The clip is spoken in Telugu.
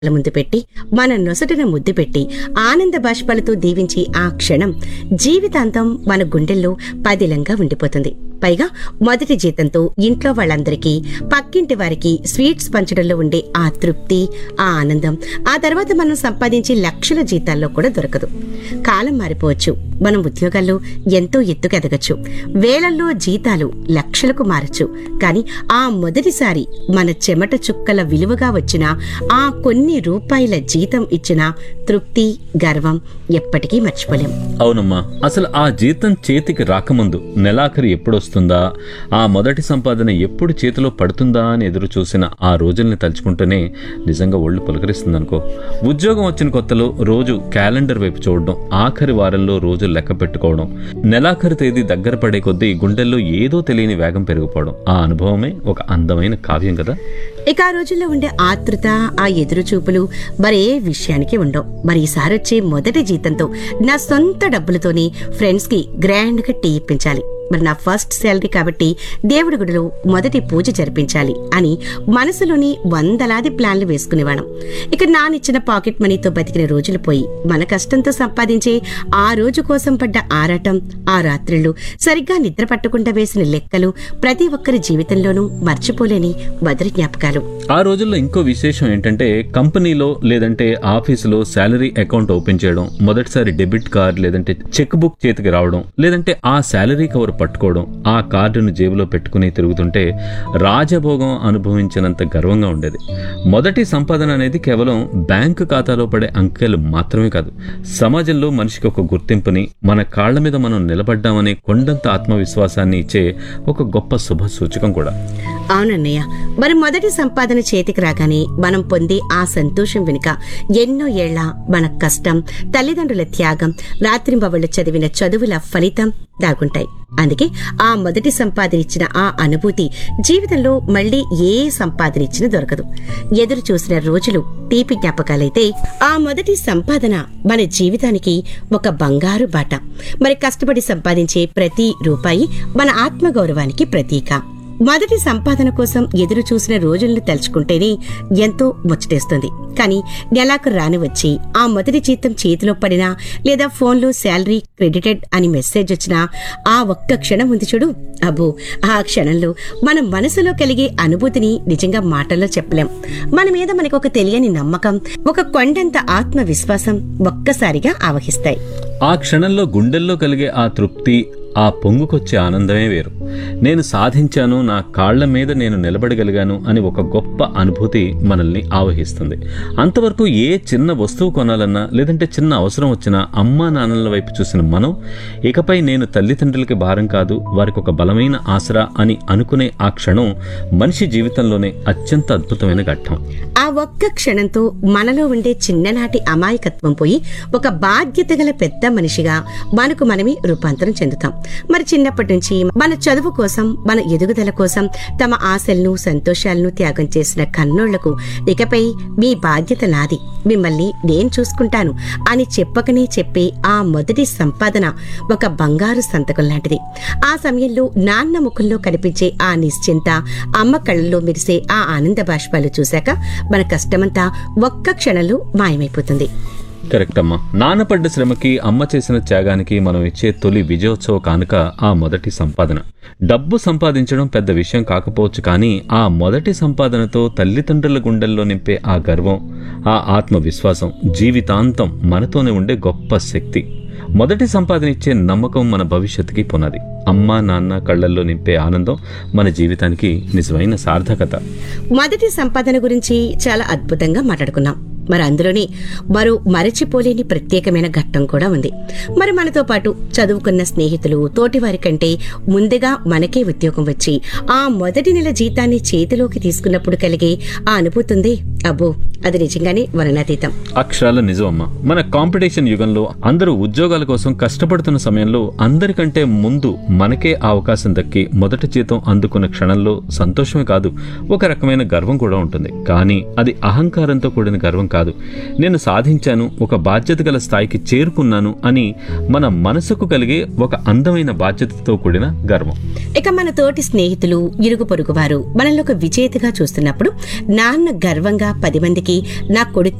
ముందు పెట్టి మన నొసటిన ముద్దు పెట్టి ఆనంద బాష్పాలతో దీవించి ఆ క్షణం జీవితాంతం మన గుండెల్లో పదిలంగా ఉండిపోతుంది. పైగా మొదటి జీతంతో ఇంట్లో వాళ్ళందరికీ, పక్కింటి వారికి స్వీట్స్ పంచడంలో ఉండే ఆ తృప్తి, ఆ ఆనందం ఆ తర్వాత మనం సంపాదించే లక్షల జీతాల్లో కూడా దొరకదు. కాలం మారిపోవచ్చు, మనం ఉద్యోగాల్లో ఎంతో ఎత్తుకు ఎదగచ్చు, వేలల్లో జీతాలు లక్షలకు మారచ్చు. కానీ ఆ మొదటిసారి మన చెమట చుక్కల విలువగా వచ్చిన ఆ కొన్ని రూపాయల జీతం ఇచ్చిన తృప్తి, గర్వం ఎప్పటికీ మర్చిపోలేం. అవునమ్మా, అసలు ఆ జీతం చేతికి రాకముందు నెలాఖరు ఎప్పుడొస్తుందా, ఆ మొదటి సంపాదన ఎప్పుడు చేతిలో పడుతుందా అని ఎదురు చూసిన ఆ రోజుల్ని తలుచుకుంటేనే నిజంగా ఒళ్ళు పులకరిస్తుందనుకో. ఉద్యోగం వచ్చిన కొత్తలో రోజు క్యాలెండర్ వైపు చూడడం, ఆఖరి వారంలో రోజు లెక్క పెట్టుకోవడం, నెలాఖరు తేదీ దగ్గర పడే కొద్దీ గుండెల్లో ఏదో తెలియని వేగం పెరిగిపోవడం, ఆ అనుభవమే ఒక అందమైన కావ్యం కదా. ఇక ఆ రోజుల్లో ఉండే ఆతృత, ఆ ఎదురు చూపులు మరే విషయానికి ఉండవు. మరి ఈసారి వచ్చే మొదటి జీతంతో నా సొంత డబ్బులతోనే ఫ్రెండ్స్ కి గ్రాండ్ గా టీ ఇప్పించాలి, మరి నా ఫస్ట్ శాలరీ కాబట్టి దేవుడి గుడిలో మొదటి పూజ జరిపించాలి అని మనసులోని వందలాది ప్లాన్లు వేసుకునేవాళ్ళం. ఇక నానిచ్చిన పాకెట్ మనీతో బతికిన రోజులు పోయి మన కష్టంతో సంపాదించే ఆ రోజు కోసం పడ్డ ఆరాటం, ఆ రాత్రిళ్లు సరిగ్గా నిద్ర పట్టకుండా వేసిన లెక్కలు ప్రతి ఒక్కరి జీవితంలోనూ మర్చిపోలేని మధుర జ్ఞాపకాలు. ఆ రోజుల్లో ఇంకో విశేషం ఏంటంటే, కంపెనీలో లేదంటే ఆఫీసులో శాలరీ అకౌంట్ ఓపెన్ చేయడం, మొదటిసారి డెబిట్ కార్డ్ లేదంటే చెక్ బుక్ చేతికి రావడం, లేదంటే ఆ శాలరీ కవర్ పట్టుకోవడం, ఆ కార్డును జేబులో పెట్టుకుని తిరుగుతుంటే రాజభోగం అనుభవించినంత గర్వంగా ఉండేది. మొదటి సంపాదన అనేది కేవలం బ్యాంకు ఖాతాలో పడే అంకెలు మాత్రమే కాదు, సమాజంలో మనిషికి ఒక గుర్తింపుని, మన కాళ్ల మీద మనం నిలబడ్డామనే కొండంత ఆత్మవిశ్వాసాన్ని ఇచ్చే ఒక గొప్ప శుభ సూచకం కూడా. అవునన్నయ్య, మరి మొదటి సంపాదన చేతికి రాగానే మనం పొందే ఆ సంతోషం వెనుక ఎన్నో ఏళ్ల మన కష్టం, తల్లిదండ్రుల త్యాగం, రాత్రింబవళ్లు చదివిన చదువుల ఫలితం దాగుంటాయి. అందుకే ఆ మొదటి సంపాదన ఇచ్చిన ఆ అనుభూతి జీవితంలో మళ్లీ ఏ సంపాదన ఇచ్చినా దొరకదు. ఎదురు చూసిన రోజులు తీపి జ్ఞాపకాలైతే ఆ మొదటి సంపాదన మన జీవితానికి ఒక బంగారు బాట. మరి కష్టపడి సంపాదించే ప్రతి రూపాయి మన ఆత్మగౌరవానికి ప్రతీక. మొదటి సంపాదన కోసం ఎదురు చూసిన రోజులను తలుచుకుంటేనే ఎంతో ముచ్చటేస్తుంది. కానీ నెలకు రాని వచ్చి ఆ మొదటి జీతం చేతిలో పడినా, లేదా ఫోన్లో శాలరీ క్రెడిటెడ్ అని మెసేజ్ వచ్చినా ఆ ఒక్క క్షణం ఉంది చూడు, అబ్బో ఆ క్షణంలో మన మనసులో కలిగే అనుభూతిని నిజంగా మాటల్లో చెప్పలేం. మన మీద మనకు ఒక తెలియని నమ్మకం, ఒక కొండంత ఆత్మవిశ్వాసం ఒక్కసారిగా ఆవహిస్తాయి. ఆ క్షణంలో గుండెల్లో కలిగే ఆ తృప్తి, ఆ పొంగుకొచ్చే ఆనందమే వేరు. నేను సాధించాను, నా కాళ్ల మీద నేను నిలబడగలిగాను అని ఒక గొప్ప అనుభూతి మనల్ని ఆవహిస్తుంది. అంతవరకు ఏ చిన్న వస్తువు కొనాలన్నా లేదంటే చిన్న అవసరం వచ్చినా అమ్మా నాన్నల వైపు చూసిన మనం ఇకపై నేను తల్లిదండ్రులకి భారం కాదు, వారికి ఒక బలమైన ఆసరా అని అనుకునే ఆ క్షణం మనిషి జీవితంలోనే అత్యంత అద్భుతమైన ఘట్టం. ఆ ఒక్క క్షణంతో మనలో ఉండే చిన్ననాటి అమాయకత్వం పోయి ఒక బాధ్యత గల పెద్ద మనిషిగా మనకు మనమే రూపాంతరం చెందుతాం. మరి చిన్నప్పటి నుంచి మన చదువు కోసం, మన ఎదుగుదల కోసం తమ ఆశలను, సంతోషాలను త్యాగం చేసిన కన్నోళ్లకు ఇకపై మీ బాధ్యత నాది, మిమ్మల్ని నేను చూసుకుంటాను అని చెప్పకనే చెప్పే ఆ మొదటి సంపాదన ఒక బంగారు సంతకం లాంటిది. ఆ సమయంలో నాన్న ముఖంలో కనిపించే ఆ నిశ్చింత, అమ్మ కళ్ళల్లో మెరిసే ఆ ఆనంద బాష్పాలు చూశాక మన కష్టమంతా ఒక్క క్షణంలో మాయమైపోతుంది. కరెక్ట్ అమ్మా. నాన్నపడ్డ శ్రమకి, అమ్మ చేసిన త్యాగానికి మనం ఇచ్చే తొలి విజయోత్సవ కానుక ఆ మొదటి సంపాదన. డబ్బు సంపాదించడం పెద్ద విషయం కాకపోవచ్చు, కానీ ఆ మొదటి సంపాదనతో తల్లిదండ్రుల గుండెల్లో నింపే ఆ గర్వం, ఆ ఆత్మవిశ్వాసం జీవితాంతం మనతోనే ఉండే గొప్ప శక్తి. మొదటి సంపాదన ఇచ్చే నమ్మకం మన భవిష్యత్తుకి పునాది. అమ్మా నాన్న కళ్లల్లో నింపే ఆనందం మన జీవితానికి నిజమైన సార్థకత. మొదటి సంపాదన గురించి చాలా అద్భుతంగా మాట్లాడుకున్నాం. మరి అందులోనే మరో మరచిపోలేని ప్రత్యేకమైన ఘట్టం కూడా ఉంది. మరి మనతో పాటు చదువుకున్న స్నేహితులు, తోటివారి కంటే ముందుగా మనకే ఉద్యోగం వచ్చి ఆ మొదటి నెల జీతాన్ని చేతిలోకి తీసుకున్నప్పుడు కలిగే ఆ అనుభూతి ఉంది, అబ్బో అది నిజంగానే వర్ణనాతీతం. అక్షరాల నిజమమ్మా. మన కాంపిటీషన్ యుగంలో అందరూ ఉద్యోగాల కోసం కష్టపడుతున్న సమయంలో అందరికంటే ముందు మనకే ఆ అవకాశం దక్కి మొదటి జీతం అందుకున్న క్షణంలో సంతోషమే కాదు, ఒక రకమైన గర్వం కూడా ఉంటుంది. కానీ అది అహంకారంతో కూడిన గర్వం కాదు. నేను సాధించాను, ఒక బాధ్యత గల స్థాయికి చేరుకున్నాను అని మన మనసుకు కలిగే ఒక అందమైన బాధ్యతతో కూడిన గర్వం. ఇక మన తోటి స్నేహితులు, ఇరుగు పొరుగు వారు మనల్ని ఒక విజేతగా చూస్తున్నప్పుడు నాన్న గర్వంగా 10 మందికి నా కొడుకు